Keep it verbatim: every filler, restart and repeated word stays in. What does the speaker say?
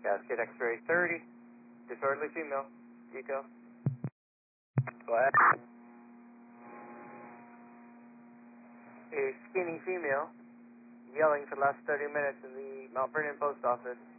Casket X-ray thirty, disorderly female, detail. Go ahead. A skinny female yelling for the last thirty minutes in the Mount Vernon post office.